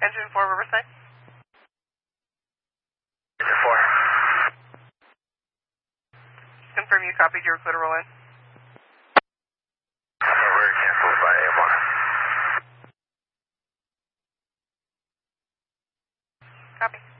Engine 4, Riverside. Engine 4. Confirm you copied your clear to roll in. We're canceled by AM1. Copy.